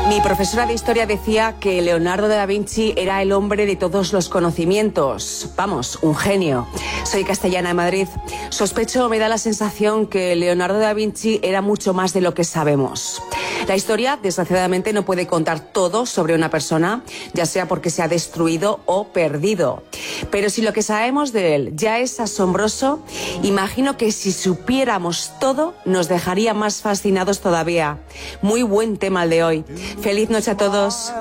Mi profesora de historia decía que Leonardo da Vinci era el hombre de todos los conocimientos. Vamos, un genio. Soy castellana de Madrid. Sospecho, me da la sensación que Leonardo da Vinci era mucho más de lo que sabemos. La historia, desgraciadamente, no puede contar todo sobre una persona, ya sea porque se ha destruido o perdido. Pero si lo que sabemos de él ya es asombroso, imagino que si supiéramos todo, nos dejaría más fascinados todavía. Muy buen tema el de hoy. Feliz noche a todos.